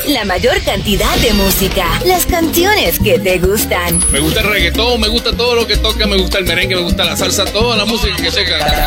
La mayor cantidad de música. Las canciones que te gustan. Me gusta el reggaetón, me gusta todo lo que toca, me gusta el merengue, me gusta la salsa, toda la música que toca.